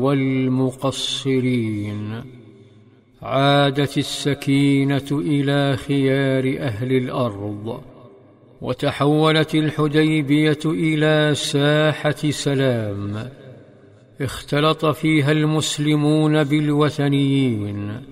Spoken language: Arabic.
والمقصرين. عادت السكينة إلى خيار أهل الأرض، وتحولت الحديبية إلى ساحة سلام اختلط فيها المسلمون بالوثنيين،